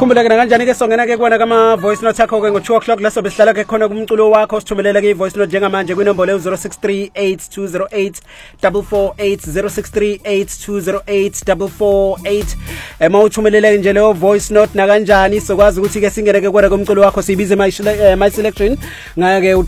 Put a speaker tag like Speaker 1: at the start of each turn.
Speaker 1: Ukhumbula ke kanjani ke songena ke kwana kama voice note yakho ke ngo2 o'clock leso besihlala ke khona kumculo wakho sithumelele ke voice note njengamanje kwinombolo 0638208448 0638208448 mawuthumelele nje leyo voice note na kanjani sokwazi ukuthi ke singene ke kwana kumculo wakho sibize my selection ngake